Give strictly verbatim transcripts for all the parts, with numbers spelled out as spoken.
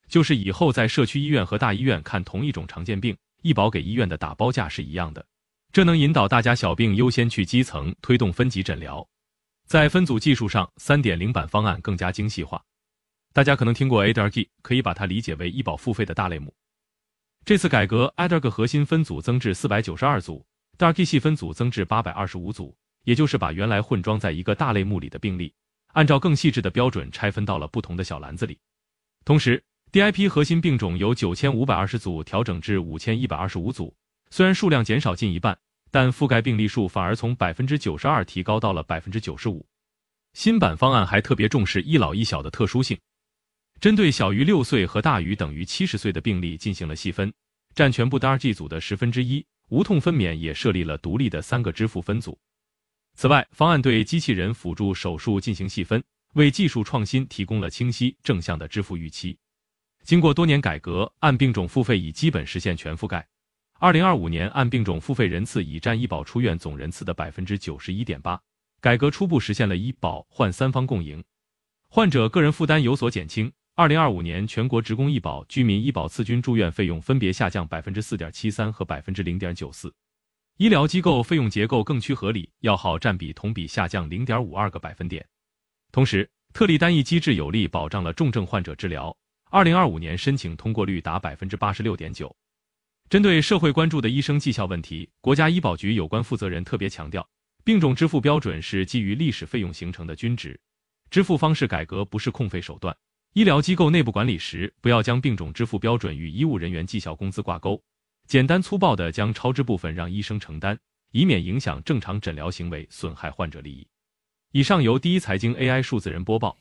就是以后在社区医院和大医院看同一种常见病，医保给医院的打包价是一样的，这能引导大家小病优先去基层，推动分级诊疗。在分组技术上 三点零 版方案更加精细化。大家可能听过 A D R G， 可以把它理解为医保付费的大类目。这次改革 A D R G 核心分组增至四百九十二组， D R G 细分组增至八百二十五组，也就是把原来混装在一个大类目里的病例，按照更细致的标准拆分到了不同的小篮子里。同时 D I P 核心病种由九千五百二十组调整至五千一百二十五组，虽然数量减少近一半，但覆盖病例数反而从 百分之九十二 提高到了 百分之九十五。 新版方案还特别重视一老一小的特殊性，针对小于六岁和大于等于七十岁的病例进行了细分，占全部 D R G 组的十分之一，无痛分娩也设立了独立的三个支付分组。此外，方案对机器人辅助手术进行细分，为技术创新提供了清晰正向的支付预期。经过多年改革，按病种付费已基本实现全覆盖。二零二五年按病种付费人次已占医保出院总人次的 百分之九十一点八， 改革初步实现了医保患三方共赢，患者个人负担有所减轻。二零二五年全国职工医保、居民医保次均住院费用分别下降 百分之四点七三 和 百分之零点九四， 医疗机构费用结构更趋合理，药号占比同比下降 零点五二个百分点。同时，特例单一机制有力保障了重症患者治疗。二零二五年申请通过率达 百分之八十六点九。 针对社会关注的医生绩效问题，国家医保局有关负责人特别强调，病种支付标准是基于历史费用形成的均值，支付方式改革不是控费手段。医疗机构内部管理时，不要将病种支付标准与医务人员绩效工资挂钩，简单粗暴地将超支部分让医生承担，以免影响正常诊疗行为，损害患者利益。以上由第一财经 A I 数字人播报。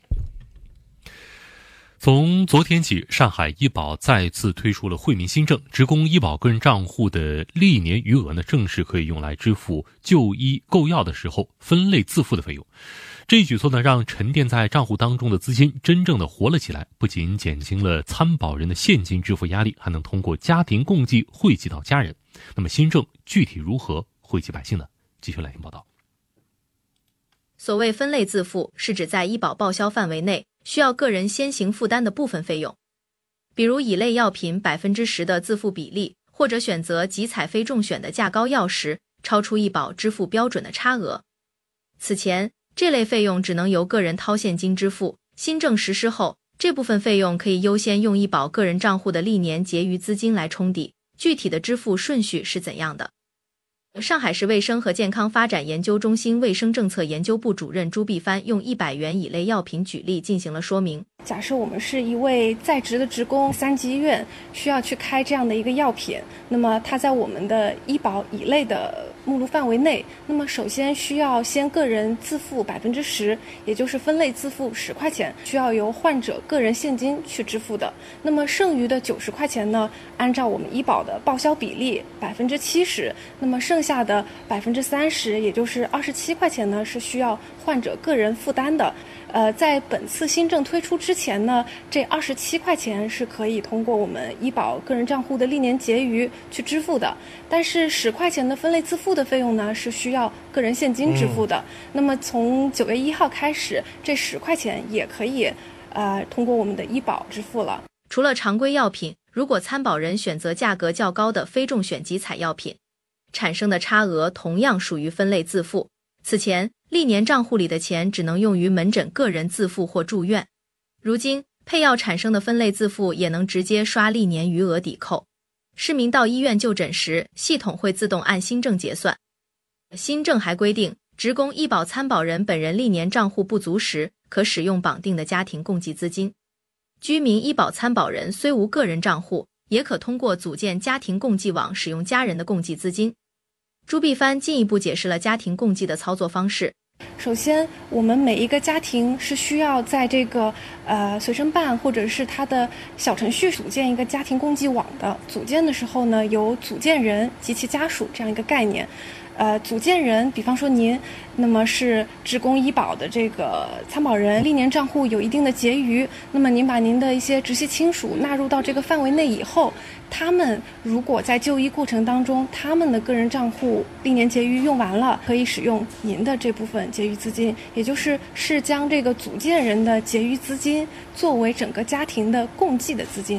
从昨天起，上海医保再次推出了惠民新政，职工医保个人账户的历年余额呢，正式可以用来支付就医购药的时候分类自付的费用。这一举措呢，让沉淀在账户当中的资金真正的活了起来，不仅减轻了参保人的现金支付压力，还能通过家庭共济惠及到家人。那么新政具体如何惠及百姓呢？继续来听报道。 所谓分类自付，是指在医保报销范围内需要个人先行负担的部分费用，比如乙类药品 百分之十 的自付比例，或者选择集采非中选的价高药时超出医保支付标准的差额。此前这类费用只能由个人掏现金支付，新政实施后，这部分费用可以优先用医保个人账户的历年结余资金来冲抵。具体的支付顺序是怎样的？上海市卫生和健康发展研究中心卫生政策研究部主任朱碧帆用一百元乙类药品举例进行了说明。 假设我们是一位在职的职工，三级医院需要去开这样的一个药品，那么它在我们的医保乙类的目录范围内，那么首先需要先个人自付 百分之十， 也就是分类自付十块钱，需要由患者个人现金去支付的。那么剩余的九十块钱呢，按照我们医保的报销比例 百分之七十， 那么剩下的 百分之三十， 也就是二十七块钱呢，是需要患者个人负担的。呃，在本次新政推出之前呢，这二十七块钱是可以通过我们医保个人账户的历年结余去支付的，但是十块钱的分类自付的费用呢，是需要个人现金支付的。嗯、那么从九月一号开始，这十块钱也可以呃通过我们的医保支付了。 除了常规药品，如果参保人选择价格较高的非中选集采药品，产生的差额同样属于分类自付。此前历年账户里的钱只能用于门诊个人自付或住院，如今配药产生的分类自付也能直接刷历年余额抵扣。市民到医院就诊时，系统会自动按新政结算。新政还规定，职工医保参保人本人历年账户不足时，可使用绑定的家庭共济资金。居民医保参保人虽无个人账户，也可通过组建家庭共济网使用家人的共济资金。朱碧帆进一步解释了家庭共济的操作方式。 首先，我们每一个家庭是需要在这个呃随身办或者是它的小程序组建一个家庭共济网的。组建的时候呢，有组建人及其家属这样一个概念。呃，组建人，比方说您，那么是职工医保的这个参保人，历年账户有一定的结余，那么您把您的一些直系亲属纳入到这个范围内以后，他们如果在就医过程当中，他们的个人账户历年结余用完了，可以使用您的这部分结余资金，也就是是将这个组建人的结余资金作为整个家庭的共济的资金。